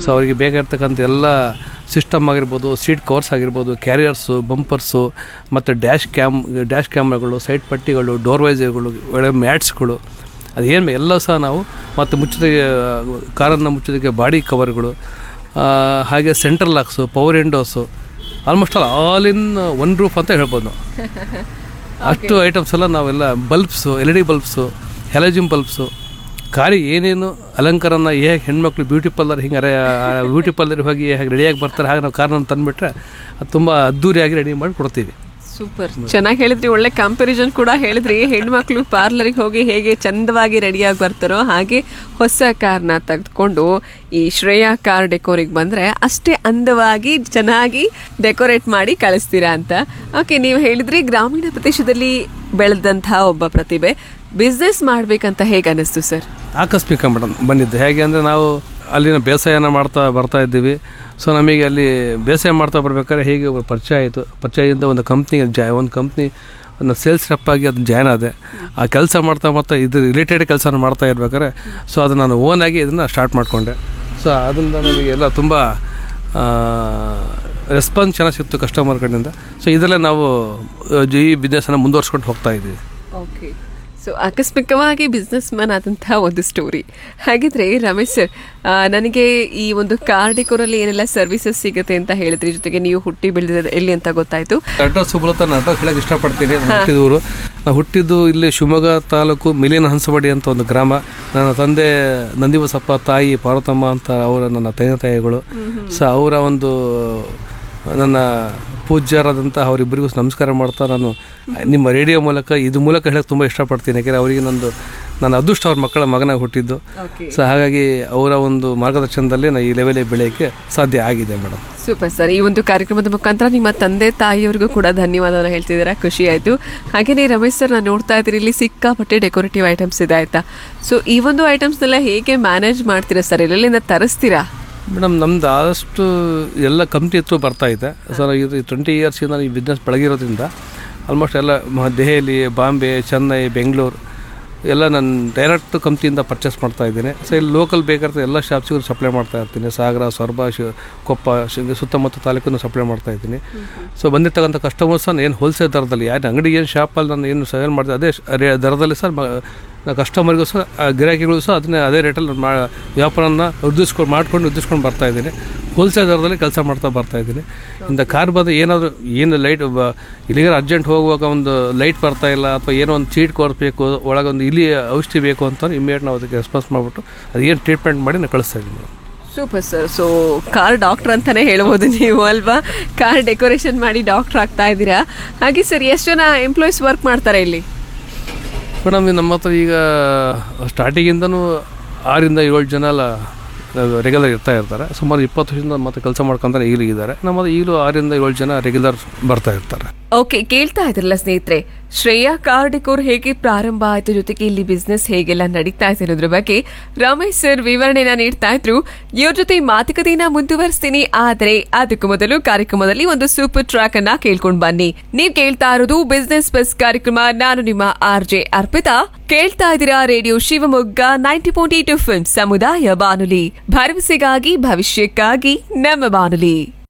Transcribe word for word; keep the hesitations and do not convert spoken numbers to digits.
So ಅವರಿಗೆ ಬೇಕಾಗಿರ್ತಕ್ಕಂಥ ಎಲ್ಲ ಸಿಸ್ಟಮ್ ಆಗಿರ್ಬೋದು, ಸೀಟ್ ಕವರ್ಸ್ ಆಗಿರ್ಬೋದು, ಕ್ಯಾರಿಯರ್ಸು, ಬಂಪರ್ಸು ಮತ್ತು ಡ್ಯಾಶ್ ಕ್ಯಾಮ್ ಡ್ಯಾಶ್ ಕ್ಯಾಮ್ರಾಗಳು, ಸೈಡ್ ಪಟ್ಟಿಗಳು, ಡೋರ್ ವೈಸರ್ಗಳು, ಒಳ್ಳೆ ಮ್ಯಾಟ್ಸ್ಗಳು, ಅದೇನು ಎಲ್ಲ ಸಹ ನಾವು ಮತ್ತು ಮುಚ್ಚೋದಕ್ಕೆ ಕಾರನ್ನು ಮುಚ್ಚೋದಕ್ಕೆ ಬಾಡಿ ಕವರ್ಗಳು, ಹಾಗೆ central logs, power windows, almost all all in one roof ಅಂತ ಹೇಳ್ಬೋದು ನಾವು. ಅಷ್ಟು ಐಟಮ್ಸ್ ಎಲ್ಲ ನಾವೆಲ್ಲ bulbs, L E D bulbs, ಹೆಲಜಿಮ್ bulbs, ಕಾರಿಗೆ ಏನೇನು ಅಲಂಕಾರನ ಹೇಗೆ ಹೆಣ್ಮಕ್ಳು ಬ್ಯೂಟಿ ಪಾರ್ಲರ್ ಹಿಂಗೆ ಅರೆ ಬ್ಯೂಟಿ ಪಾರ್ಲರ್ ಹೋಗಿ ಹೇಗೆ ರೆಡಿಯಾಗಿ ಬರ್ತಾರೆ ಹಾಗೆ ನಾವು ಕಾರನ್ನು ತಂದುಬಿಟ್ರೆ ಅದು ತುಂಬ ಅದ್ದೂರಿಯಾಗಿ ರೆಡಿ ಮಾಡಿ ಕೊಡ್ತೀವಿ. ಸೂಪರ್, ಚೆನ್ನಾಗಿ ಹೇಳಿದ್ರಿ. ಒಳ್ಳೆ ಕಂಪ್ಯಾರಿಸನ್ ಕೂಡ ಹೇಳಿದ್ರಿ. ಹೆಣ್ಮಕ್ಳು ಪಾರ್ಲರಿಗೆ ಹೋಗಿ ಹೇಗೆ ಚಂದವಾಗಿ ರೆಡಿಯಾಗಿ ಬರ್ತಾರೋ ಹಾಗೆ ಹೊಸ ಕಾರ್ನ ತೆಗೆದುಕೊಂಡು ಈ ಶ್ರೇಯಾ ಕಾರ್ ಡೆಕೋರಿಗೆ ಬಂದರೆ ಅಷ್ಟೇ ಅಂದವಾಗಿ ಚೆನ್ನಾಗಿ ಡೆಕೋರೇಟ್ ಮಾಡಿ ಕಳಿಸ್ತೀರಾ ಅಂತ. ಓಕೆ, ನೀವು ಹೇಳಿದ್ರಿ ಗ್ರಾಮೀಣ ಪ್ರದೇಶದಲ್ಲಿ ಬೆಳೆದಂತಹ ಒಬ್ಬ ಪ್ರತಿಭೆ ಬಿಸ್ನೆಸ್ ಮಾಡಬೇಕಂತ ಹೇಗೆ ಅನ್ನಿಸ್ತು ಸರ್? ಆಕಸ್ಮಿಕ ಮೇಡಮ್ ಬಂದಿದ್ದು. ಹೇಗೆ ಅಂದರೆ ನಾವು ಅಲ್ಲಿನ ಬೇಸಾಯನ ಮಾಡ್ತಾ ಬರ್ತಾ ಇದ್ದೀವಿ. ಸೊ ನಮಗೆ ಅಲ್ಲಿ ಬೇಸಾಯ ಮಾಡ್ತಾ ಬರ್ಬೇಕಾದ್ರೆ ಹೇಗೆ ಪರಿಚಯ ಆಯಿತು. ಪರಿಚಯದಿಂದ ಒಂದು ಕಂಪ್ನಿಗೆ ಜಾ ಒಂದು ಕಂಪ್ನಿ ಒಂದು ಸೇಲ್ಸ್ ರೆಪ್ ಆಗಿ ಅದು ಜಾಯ್ನ್ ಆದೆ. ಆ ಕೆಲಸ ಮಾಡ್ತಾ ಮಾಡ್ತಾ ಇದು ರಿಲೇಟೆಡ್ ಕೆಲಸನ ಮಾಡ್ತಾ ಇರ್ಬೇಕಾದ್ರೆ ಸೊ ಅದು ನಾನು ಓನಾಗಿ ಇದನ್ನು ಸ್ಟಾರ್ಟ್ ಮಾಡಿಕೊಂಡೆ. ಸೊ ಅದರಿಂದ ನಮಗೆ ಎಲ್ಲ ತುಂಬ ರೆಸ್ಪಾನ್ಸ್ ಚೆನ್ನಾಗಿ ಸಿಕ್ತು ಕಸ್ಟಮರ್ ಕಡೆಯಿಂದ. ಸೊ ಇದರಲ್ಲೇ ನಾವು ಈ ಬಿಸ್ನೆಸ್ಸನ್ನು ಮುಂದುವರ್ಸ್ಕೊಂಡು ಹೋಗ್ತಾ ಇದ್ದೀವಿ. ಓಕೆ, ಸೊ ಆಕಸ್ಮಿಕವಾಗಿ ಬಿಸ್ನೆಸ್ ಮ್ಯಾನ್ ಆದಂತಹ ಒಂದು ಸ್ಟೋರಿ. ಹಾಗಿದ್ರೆ ರಮೇಶ್ ಸರ್, ನನಗೆ ಈ ಒಂದು ಕಾರ್ ಡೆಕೋರಲ್ಲಿ ಏನೆಲ್ಲ ಸರ್ವಿಸಸ್ ಸಿಗುತ್ತೆ ಅಂತ ಹೇಳಿದ್ರಿ, ಜೊತೆಗೆ ನೀವು ಹುಟ್ಟಿ ಬೆಳೆದಿದ್ದು ಎಲ್ಲಿ ಅಂತ ಗೊತ್ತಾಯ್ತು. ಅಡ್ರೆಸ್ ಸುಬ್ರತ ನಾನು ಅಡ್ರೆಸ್ ಹೇಳಕ್ಕೆ ಇಷ್ಟಪಡ್ತೀನಿ. ಹುಟ್ಟಿದವರು ನಾವು ಹುಟ್ಟಿದ್ದು ಇಲ್ಲಿ ಶಿವಮೊಗ್ಗ ತಾಲೂಕು ಮಿಲಿಯನ್ ಹಂಸವಾಡಿ ಅಂತ ಒಂದು ಗ್ರಾಮ. ನನ್ನ ತಂದೆ ನಂದಿಬಸಪ್ಪ, ತಾಯಿ ಪಾರ್ವತಮ್ಮ ಅಂತ ಅವರ ನನ್ನ ತಂದೆ ತಾಯಿಗಳು. ಸೊ ಅವರ ಒಂದು ನನ್ನ ಪೂಜ್ಯರಾದಂಥ ಅವರಿಬ್ಬರಿಗೂ ನಮಸ್ಕಾರ ಮಾಡ್ತಾ ನಾನು ನಿಮ್ಮ ರೇಡಿಯೋ ಮೂಲಕ ಇದು ಮೂಲಕ ಹೇಳಕ್ಕೆ ತುಂಬ ಇಷ್ಟಪಡ್ತೀನಿ. ಯಾಕೆಂದರೆ ಅವರಿಗೆ ನಂದು ನನ್ನ ಅದೃಷ್ಟ ಅವ್ರ ಮಕ್ಕಳ ಮಗನಾಗಿ ಹುಟ್ಟಿದ್ದು. ಸೊ ಹಾಗಾಗಿ ಅವರ ಒಂದು ಮಾರ್ಗದರ್ಶನದಲ್ಲಿ ನಾನು ಈ ಲೆವೆಲಿಗೆ ಬೆಳೆಯೋಕ್ಕೆ ಸಾಧ್ಯ ಆಗಿದೆ ಮೇಡಮ್. Super sir. ಈ ಒಂದು ಕಾರ್ಯಕ್ರಮದ ಮುಖಾಂತರ ನಿಮ್ಮ ತಂದೆ ತಾಯಿಯವರಿಗೂ ಕೂಡ ಧನ್ಯವಾದವನ್ನು ಹೇಳ್ತಿದ್ದೀರಾ, ಖುಷಿ ಆಯಿತು. ಹಾಗೆಯೇ ರಮೇಶ್ ಸರ್, ನಾನು ನೋಡ್ತಾ ಇದ್ದೀರಿ ಇಲ್ಲಿ ಸಿಕ್ಕಾಪಟ್ಟೆ ಡೆಕೋರೇಟಿವ್ ಐಟಮ್ಸ್ ಇದೆ ಆಯಿತಾ. ಸೊ ಈ ಒಂದು ಐಟಮ್ಸ್ನೆಲ್ಲ ಹೇಗೆ ಮ್ಯಾನೇಜ್ ಮಾಡ್ತೀರಾ ಸರ್? ಎಲ್ಲೆಲ್ಲಿಂದ ತರಿಸ್ತೀರಾ? ಮೇಡಮ್ ನಮ್ದು ಆದಷ್ಟು ಎಲ್ಲ ಕಂಪ್ನಿ ಹತ್ರ ಬರ್ತಾಯಿದೆ ಸರ್. ಇದು ಟ್ವೆಂಟಿ ಇಯರ್ಸಿಂದ ಈ ಬಿಸ್ನೆಸ್ ಬೆಳಗಿರೋದ್ರಿಂದ ಆಲ್ಮೋಸ್ಟ್ ಎಲ್ಲ ದೆಹಲಿ, ಬಾಂಬೆ, ಚೆನ್ನೈ, ಬೆಂಗಳೂರು ಎಲ್ಲ ನಾನು ಡೈರೆಕ್ಟ್ ಕಂಪ್ನಿಯಿಂದ ಪರ್ಚೇಸ್ ಮಾಡ್ತಾ ಇದ್ದೀನಿ. ಸೊ ಇಲ್ಲಿ ಲೋಕಲ್ ಬೇಕಾದ್ರೆ ಎಲ್ಲ ಶಾಪ್ಸಿಗೂ ಸಪ್ಲೈ ಮಾಡ್ತಾ ಇರ್ತೀನಿ. ಸಾಗರ, ಸೊರಬ, ಶಿ ಕೊಪ್ಪ, ಸುತ್ತಮುತ್ತ ತಾಲೂಕನ್ನು ಸಪ್ಲೈ ಮಾಡ್ತಾ ಇದ್ದೀನಿ. ಸೊ ಬಂದಿರ್ತಕ್ಕಂಥ ಕಸ್ಟಮರ್ಸನ್ನು ಏನು ಹೋಲ್ಸೇಲ್ ದರದಲ್ಲಿ, ಯಾರು ಅಂಗಡಿ ಏನು ಶಾಪಲ್ಲಿ ನಾನು ಏನು ಸೇಲ್ ಮಾಡಿದೆ ಅದೇ ರೇ ದರದಲ್ಲಿ ಸರ್ ನಾ ಕಸ್ಟಮರ್ಗೂ ಸಹ ಗಿರಾಕಿಗಳು ಸಹ ಅದನ್ನೇ ಅದೇ ರೇಟಲ್ಲಿ ಮಾ ವ್ಯಾಪಾರನ ಉದ್ದೇಶಿಸ್ಕೊಂಡು ಮಾಡ್ಕೊಂಡು ಉದ್ದೇಶಿಸ್ಕೊಂಡು ಬರ್ತಾಯಿದ್ದೀನಿ. ಹೋಲ್ಸೇಲ್ ದರದಲ್ಲಿ ಕೆಲಸ ಮಾಡ್ತಾ ಬರ್ತಾಯಿದ್ದೀನಿ. ಇಂದ ಕಾರ್ ಬಂದು ಏನಾದರೂ ಏನು ಲೈಟ್ ಇಲ್ಲಿಗೆ ಅರ್ಜೆಂಟ್ ಹೋಗುವಾಗ ಒಂದು ಲೈಟ್ ಬರ್ತಾಯಿಲ್ಲ ಅಥವಾ ಏನೋ ಒಂದು ಚೀಟ್ ಕೊಡಬೇಕು, ಒಳಗೊಂದು ಇಲಿ ಔಷಧಿ ಬೇಕು ಅಂತ ಇಮಿಡಿಯೇಟ್ ನಾವು ಅದಕ್ಕೆ ರೆಸ್ಪಾನ್ಸ್ ಮಾಡಿಬಿಟ್ಟು ಅದೇನು ಟ್ರೀಟ್ಮೆಂಟ್ ಮಾಡಿ ನಾನು ಕಳಿಸ್ತಾ ಇದ್ದೀನಿ. Super sir. So car doctor ಅಂತಲೇ ಹೇಳ್ಬೋದು ನೀವು ಅಲ್ವಾ? ಕಾರ್ ಡೆಕೋರೇಷನ್ ಮಾಡಿ ಡಾಕ್ಟರ್ ಆಗ್ತಾ ಇದ್ದೀರಾ. ಹಾಗೆ ಸರ್, ಎಷ್ಟು ಜನ ಎಂಪ್ಲಾಯೀಸ್ ವರ್ಕ್ ಮಾಡ್ತಾರೆ ಇಲ್ಲಿ? ಮೇಡಮ್ ನಮ್ಮ ಹತ್ರ ಈಗ ಸ್ಟಾರ್ಟಿಂಗಿಂದನೂ ಆರಿಂದ ಏಳು ಜನ ಎಲ್ಲ ರೆಗ್ಯುಲರ್ ಇರ್ತಾ ಇರ್ತಾರೆ. ಸುಮಾರು ಇಪ್ಪತ್ತು ವರ್ಷದಿಂದ ಮತ್ತೆ ಕೆಲಸ ಮಾಡ್ಕೊಂತಾರೆ ಈಗಲಿದ್ದಾರೆ. ನಮ್ಮ ಈಗಲೂ ಆರಿಂದ ಏಳು ಜನ ರೆಗ್ಯುಲರ್ ಬರ್ತಾ ಇರ್ತಾರೆ. ಓಕೆ, ಕೇಳ್ತಾ ಇದ್ರಲ್ಲ ಸ್ನೇಹಿತರೆ, ಶ್ರೇಯಾ ಕಾರ್ ಡೆಕೋರ್ ಹೇಗೆ ಪ್ರಾರಂಭ ಆಯಿತು, ಜೊತೆಗೆ ಇಲ್ಲಿ ಬಿಸ್ನೆಸ್ ಹೇಗೆಲ್ಲ ನಡೀತಾ ಇದೆ ಅನ್ನೋದ್ರ ಬಗ್ಗೆ ರಮೇಶ್ ಸರ್ ವಿವರಣೆನ ನೀಡ್ತಾ ಇದ್ರು. ಇವ್ರ ಜೊತೆ ಮಾತುಕತೆನ ಮುಂದುವರಿಸ್ತೀನಿ, ಆದರೆ ಅದಕ್ಕೂ ಮೊದಲು ಕಾರ್ಯಕ್ರಮದಲ್ಲಿ ಒಂದು ಸೂಪರ್ ಟ್ರ್ಯಾಕ್ ಅನ್ನ ಕೇಳ್ಕೊಂಡ್ ಬನ್ನಿ. ನೀವ್ ಕೇಳ್ತಾ ಇರೋದು ಬಿಸ್ನೆಸ್ ಬಸ್ ಕಾರ್ಯಕ್ರಮ. ನಾನು ನಿಮ್ಮ ಆರ್ ಜೆ ಅರ್ಪಿತಾ. ಕೇಳ್ತಾ ಇದ್ದೀರಾ radio Shivamogga ninety point eight F M ಸಮುದಾಯ ಬಾನುಲಿ, ಭರವಸೆಗಾಗಿ ಭವಿಷ್ಯಕ್ಕಾಗಿ ನಮ್ಮ ಬಾನುಲಿ.